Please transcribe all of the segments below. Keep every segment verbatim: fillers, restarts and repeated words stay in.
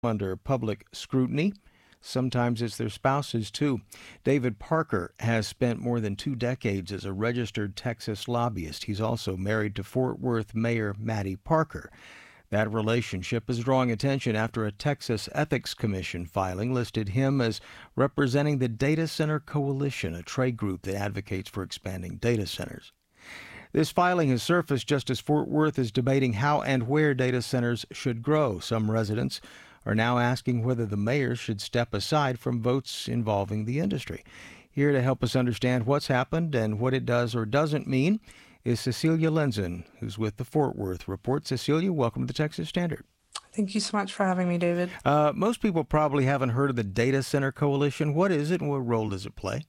under public scrutiny. Sometimes it's their spouses, too. David Parker has spent more than two decades as a registered Texas lobbyist. He's also married to Fort Worth Mayor Mattie Parker. That relationship is drawing attention after a Texas Ethics Commission filing listed him as representing the Data Center Coalition, a trade group that advocates for expanding data centers. This filing has surfaced just as Fort Worth is debating how and where data centers should grow. Some residents are now asking whether the mayor should step aside from votes involving the industry. Here to help us understand what's happened and what it does or doesn't mean is Cecilia Lenzen, who's with the Fort Worth Report. Cecilia, welcome to the Texas Standard. Thank you so much for having me, David. Uh, most people probably haven't heard of the Data Center Coalition. What is it and what role does it play?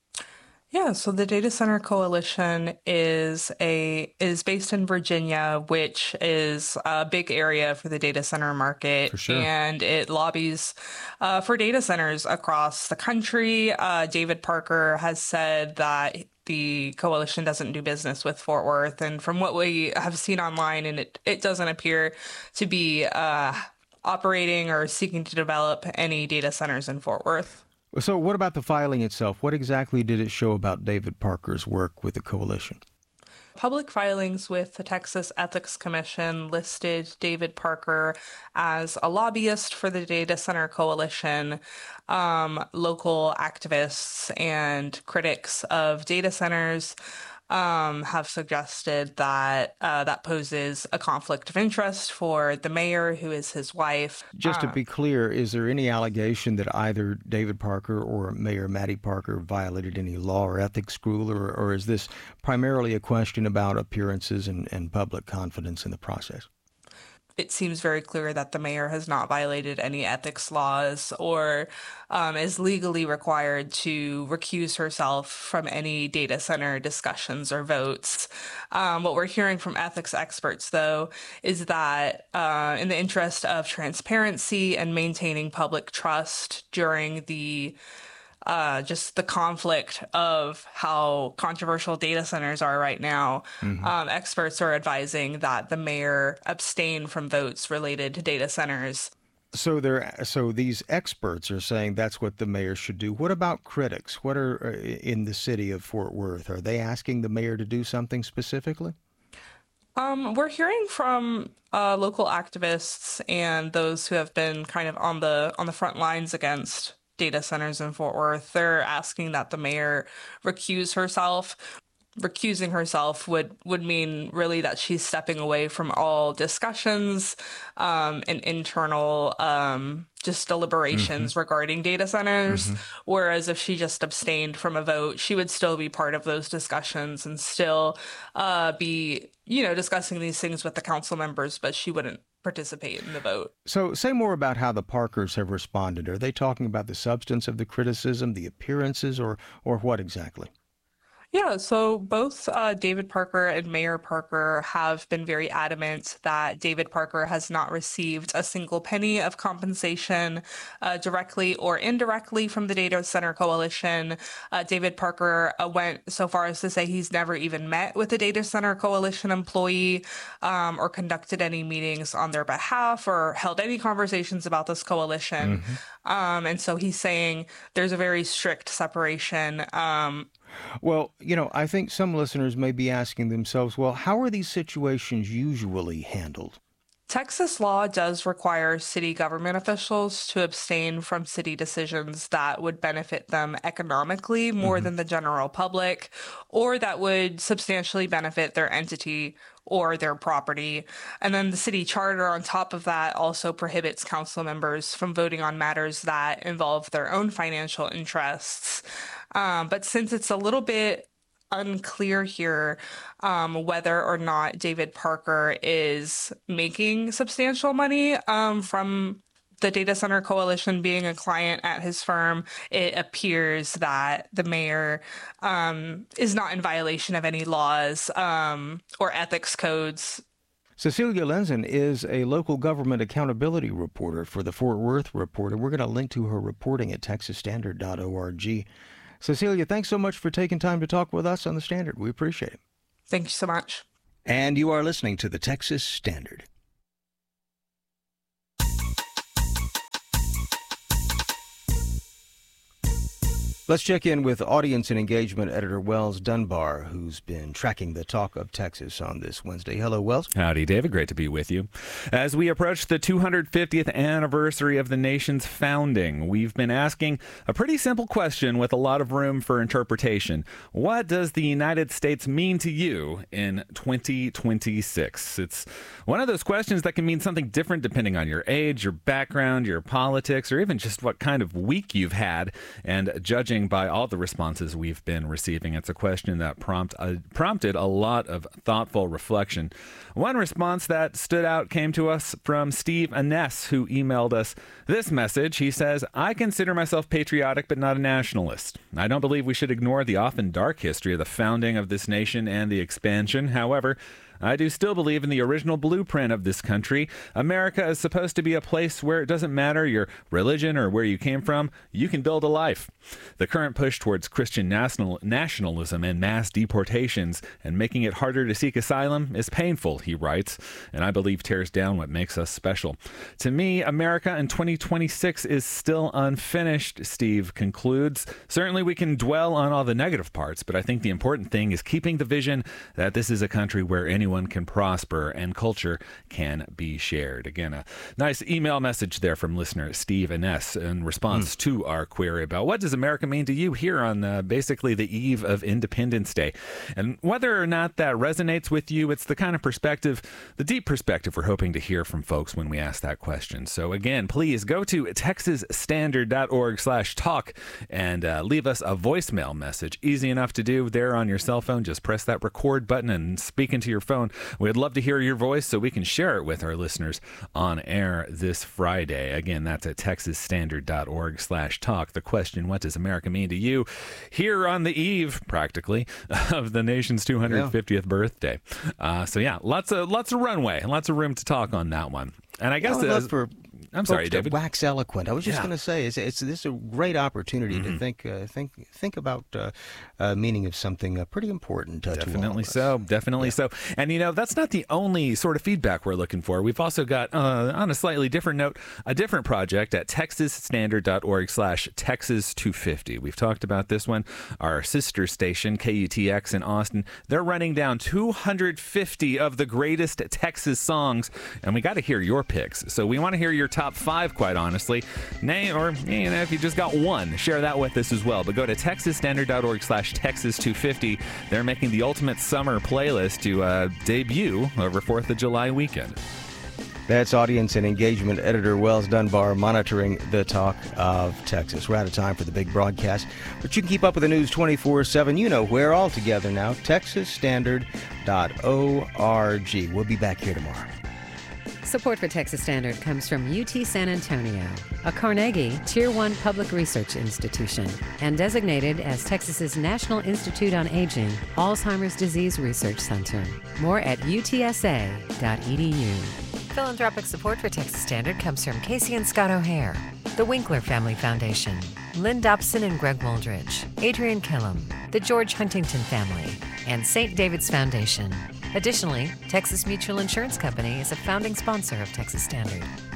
Yeah, so the Data Center Coalition is a is based in Virginia, which is a big area for the data center market, For sure. and it lobbies uh, for data centers across the country. Uh, David Parker has said that the coalition doesn't do business with Fort Worth, and from what we have seen online, and it, it doesn't appear to be uh, operating or seeking to develop any data centers in Fort Worth. So what about the filing itself? What exactly did it show about David Parker's work with the coalition? Public filings with the Texas Ethics Commission listed David Parker as a lobbyist for the Data Center Coalition. Um, local activists and critics of data centers um, have suggested that uh, that poses a conflict of interest for the mayor, who is his wife. Just to Uh, be clear, is there any allegation that either David Parker or Mayor Mattie Parker violated any law or ethics rule, or, or is this primarily a question about appearances and, and public confidence in the process? It seems very clear that the mayor has not violated any ethics laws or um, is legally required to recuse herself from any data center discussions or votes. Um, what we're hearing from ethics experts, though, is that uh, in the interest of transparency and maintaining public trust during the Uh, just the conflict of how controversial data centers are right now, Mm-hmm. um, experts are advising that the mayor abstain from votes related to data centers. So there, so these experts are saying that's what the mayor should do. What about critics? What are uh, in the city of Fort Worth? Are they asking the mayor to do something specifically? Um, we're hearing from uh, local activists and those who have been kind of on the on the front lines against data centers in Fort Worth. They're asking that the mayor recuse herself. Recusing herself would, would mean really that she's stepping away from all discussions um, and internal um, just deliberations Mm-hmm. regarding data centers. Mm-hmm. Whereas if she just abstained from a vote, she would still be part of those discussions and still uh, be, you know, discussing these things with the council members, but she wouldn't participate in the vote. So say more about how the Parkers have responded. Are they talking about the substance of the criticism, the appearances, or or what exactly? Yeah, so both uh, David Parker and Mayor Parker have been very adamant that David Parker has not received a single penny of compensation uh, directly or indirectly from the Data Center Coalition. Uh, David Parker uh, went so far as to say he's never even met with a Data Center Coalition employee um, or conducted any meetings on their behalf or held any conversations about this coalition. Mm-hmm. Um, and so he's saying there's a very strict separation. Um, Well, you know, I think some listeners may be asking themselves, well, how are these situations usually handled? Texas law does require city government officials to abstain from city decisions that would benefit them economically more Mm-hmm. than the general public, or that would substantially benefit their entity or their property. And then the city charter on top of that also prohibits council members from voting on matters that involve their own financial interests. Um, but since it's a little bit unclear here um, whether or not David Parker is making substantial money um, from the Data Center Coalition being a client at his firm, it appears that the mayor um, is not in violation of any laws um, or ethics codes. Cecilia Lenzen is a local government accountability reporter for the Fort Worth Report, and we're going to link to her reporting at texas standard dot org. Cecilia, thanks so much for taking time to talk with us on the Standard. We appreciate it. Thank you so much. And you are listening to the Texas Standard. Let's check in with audience and engagement editor Wells Dunbar, who's been tracking the talk of Texas on this Wednesday. Hello, Wells. Howdy, David. Great to be with you. As we approach the two hundred fiftieth anniversary of the nation's founding, we've been asking a pretty simple question with a lot of room for interpretation. What does the United States mean to you in twenty twenty-six? It's one of those questions that can mean something different depending on your age, your background, your politics, or even just what kind of week you've had. And judging by all the responses we've been receiving, it's a question that prompt, uh, prompted a lot of thoughtful reflection. One response that stood out came to us from Steve Aness, who emailed us this message. He says, "I consider myself patriotic but not a nationalist. I don't believe we should ignore the often dark history of the founding of this nation and the expansion. However, I do still believe in the original blueprint of this country. America is supposed to be a place where it doesn't matter your religion or where you came from, you can build a life. The current push towards Christian national nationalism and mass deportations and making it harder to seek asylum is painful," he writes, "and I believe tears down what makes us special. To me, America in twenty twenty-six is still unfinished," Steve concludes. "Certainly we can dwell on all the negative parts, but I think the important thing is keeping the vision that this is a country where anyone can prosper and culture can be shared." Again, a nice email message there from listener Steve Aness in response mm. to our query about what does America mean to you here on uh, basically the eve of Independence Day. And whether or not that resonates with you, it's the kind of perspective, the deep perspective we're hoping to hear from folks when we ask that question. So again, please go to texas standard dot org slash talk and uh, leave us a voicemail message. Easy enough to do there on your cell phone. Just press that record button and speak into your phone. We'd love to hear your voice so we can share it with our listeners on air this Friday. Again, that's at texas standard dot org slash talk. The question, what does America mean to you? Here on the eve, practically, of the nation's two hundred fiftieth yeah. birthday. Uh, so yeah, lots of lots of runway, lots of room to talk on that one. And I guess I would love for I'm sorry, David. Wax eloquent. I was just yeah. going to say, it's, it's this is a great opportunity mm-hmm. to think, uh, think, think about uh, uh, meaning of something uh, pretty important. Uh, Definitely to so. Definitely yeah. so. And you know, that's not the only sort of feedback we're looking for. We've also got, uh, on a slightly different note, a different project at texas standard dot org slash texas two fifty. We've talked about this one. Our sister station, K U T X in Austin, they're running down two hundred fifty of the greatest Texas songs, and we got to hear your picks. So we want to hear your top five, quite honestly. Name, or you know, if you just got one, share that with us as well. But go to texas standard dot org slash texas two fifty. They're making the ultimate summer playlist to uh, debut over fourth of July weekend. That's audience and engagement editor Wells Dunbar monitoring the talk of Texas. We're out of time for the big broadcast, but you can keep up with the news twenty-four seven. You know where, all together now, texas standard dot org. We'll be back here tomorrow. Support for Texas Standard comes from U T San Antonio, a Carnegie Tier one public research institution, and designated as Texas's National Institute on Aging Alzheimer's Disease Research Center. More at U T S A dot E D U. Philanthropic support for Texas Standard comes from Casey and Scott O'Hare, the Winkler Family Foundation, Lynn Dobson and Greg Woldridge, Adrian Killam, the George Huntington Family, and Saint David's Foundation. Additionally, Texas Mutual Insurance Company is a founding sponsor of Texas Standard.